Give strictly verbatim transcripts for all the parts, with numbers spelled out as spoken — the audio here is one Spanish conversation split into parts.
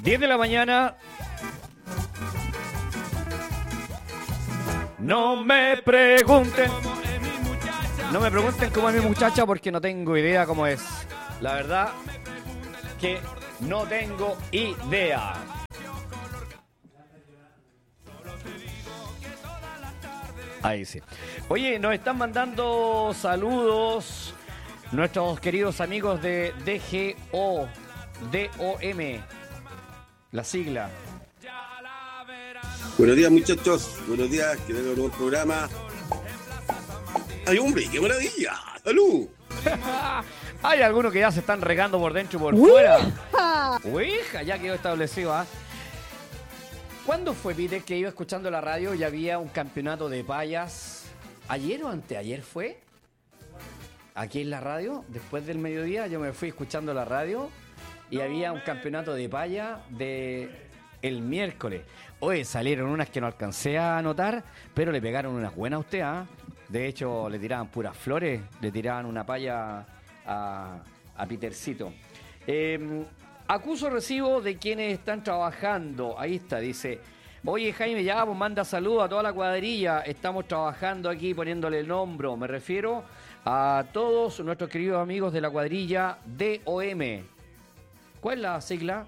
diez de la mañana. No me pregunten. No me pregunten cómo es mi muchacha porque no tengo idea cómo es. La verdad que no tengo idea. Ahí sí. Oye, nos están mandando saludos nuestros queridos amigos de D G O, D O M, la sigla. Buenos días, muchachos. Buenos días, que venga un nuevo programa. ¡Ay, hombre, qué maravilla! ¡Salud! Hay algunos que ya se están regando por dentro y por fuera. Uija, ya quedó establecido, ¿ah? ¿eh? ¿Cuándo fue, Peter, que iba escuchando la radio y había un campeonato de payas? ¿Ayer o anteayer fue? Aquí en la radio, después del mediodía, yo me fui escuchando la radio y había un campeonato de paya de el miércoles. Hoy salieron unas que no alcancé a anotar, pero le pegaron unas buenas a usted, ¿ah? ¿eh? De hecho, le tiraban puras flores, le tiraban una paya a, a Petercito. Eh, acuso recibo de quienes están trabajando. Ahí está, dice. Oye, Jaime, ya, pues manda saludos a toda la cuadrilla. Estamos trabajando aquí poniéndole el hombro. Me refiero a todos nuestros queridos amigos de la cuadrilla D O M. ¿Cuál es la sigla?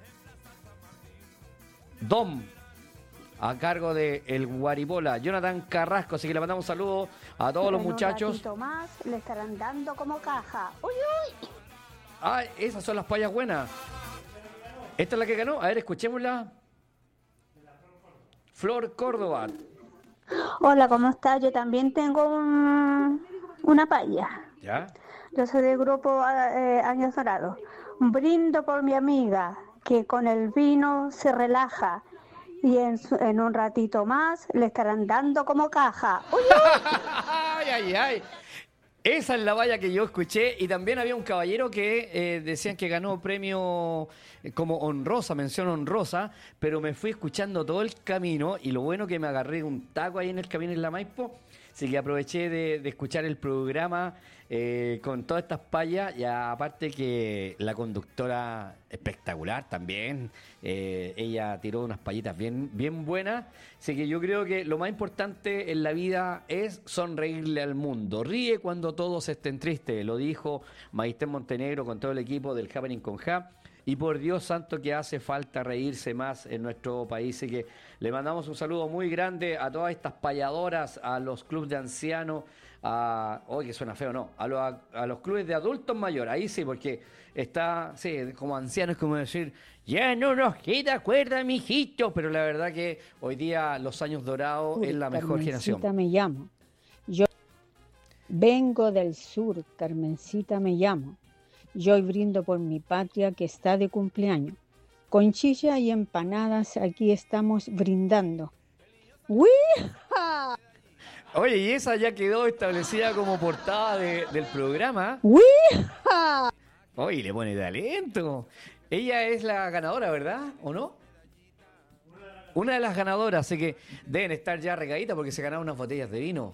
D O M. A cargo de el Guaribola, Jonathan Carrasco. Así que le mandamos un saludo a todos los muchachos. Un más le estarán dando como caja. ¡Uy, uy! Ah, esas son las payas buenas. ¿Esta es la que ganó? A ver, escuchémosla. Flor Córdoba. Hola, ¿cómo estás? Yo también tengo un, una paya. ¿Ya? Yo soy del grupo eh, Años Dorados. Brindo por mi amiga que con el vino se relaja. Y en, su, en un ratito más le estarán dando como caja. ¡Uy, uy! ¡Ay, ay, ay! Esa es la valla que yo escuché. Y también había un caballero que eh, decían que ganó premio eh, como honrosa, mención honrosa. Pero me fui escuchando todo el camino. Y lo bueno que me agarré un taco ahí en el camino en la Maipo. Así que aproveché de, de escuchar el programa eh, con todas estas payas. Y aparte que la conductora espectacular también. Eh, ella tiró unas payitas bien, bien buenas. Así que yo creo que lo más importante en la vida es sonreírle al mundo. Ríe cuando todos estén tristes. Lo dijo Maíster Montenegro con todo el equipo del Happening con Ja. Y por Dios santo que hace falta reírse más en nuestro país. Así que le mandamos un saludo muy grande a todas estas payadoras, a los clubes de ancianos, a... Oye, que suena feo, no. A, lo, a, a los clubes de adultos mayores. Ahí sí, porque está, sí, como ancianos, como decir, ya no nos queda cuerda, mijito. Pero la verdad que hoy día los años dorados Uy, es la mejor generación. Carmencita me llamo. Yo vengo del sur, Carmencita me llamo. Yo hoy brindo por mi patria que está de cumpleaños. Con chilla y empanadas aquí estamos brindando. ¡Wija! Oye, y esa ya quedó establecida como portada de, del programa. ¡Wija! Oye, le pone talento. Ella es la ganadora, ¿verdad? ¿O no? Una de las ganadoras, así que deben estar ya regaditas porque se ganaron unas botellas de vino.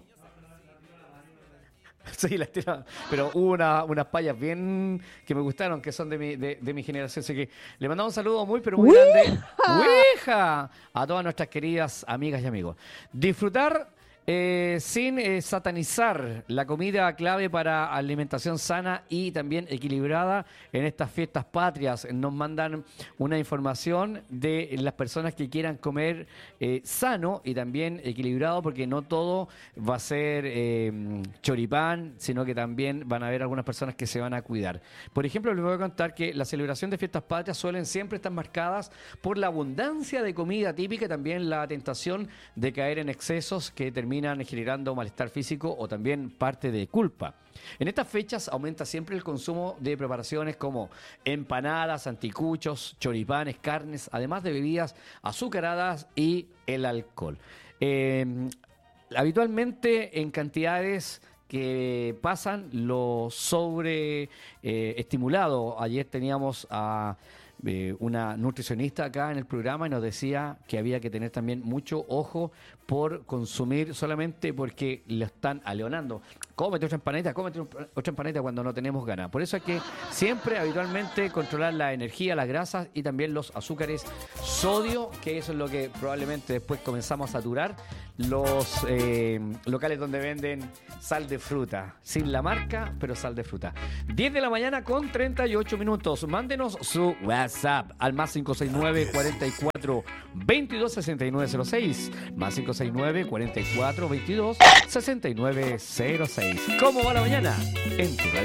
Sí, las tiraron. Pero hubo una, unas payas bien que me gustaron, que son de mi, de, de mi generación. Así que le mandamos un saludo muy, pero muy ¡Uija! grande. ¡Uija! A todas nuestras queridas amigas y amigos. Disfrutar eh, sin eh, satanizar la comida clave para alimentación sana y también equilibrada en estas fiestas patrias. Nos mandan una información de las personas que quieran comer eh, sano y también equilibrado, porque no todo va a ser eh, choripán, sino que también van a haber algunas personas que se van a cuidar. Por ejemplo, les voy a contar que la celebración de fiestas patrias suelen siempre estar marcadas por la abundancia de comida típica y también la tentación de caer en excesos que terminan generando malestar físico o también parte de culpa. En estas fechas aumenta siempre el consumo de preparaciones como empanadas, anticuchos, choripanes, carnes, además de bebidas azucaradas y el alcohol. Eh, habitualmente en cantidades que pasan lo sobre eh, estimulado. Ayer teníamos a eh, una nutricionista acá en el programa y nos decía que había que tener también mucho ojo por consumir solamente porque lo están aleonando. Cómete otra empanadita, cómete otra empanadita cuando no tenemos ganas. Por eso hay que siempre, habitualmente, controlar la energía, las grasas y también los azúcares, sodio, que eso es lo que probablemente después comenzamos a saturar los eh, locales donde venden sal de fruta. Sin la marca, pero sal de fruta. diez de la mañana con treinta y ocho minutos. Mándenos su WhatsApp al más cinco seis nueve, cuarenta y cuatro, veintidós, sesenta y nueve cero seis. Más cinco seis nueve, cuarenta y cuatro, veintidós, sesenta y nueve cero seis. ¿Cómo va la mañana? En tu radio.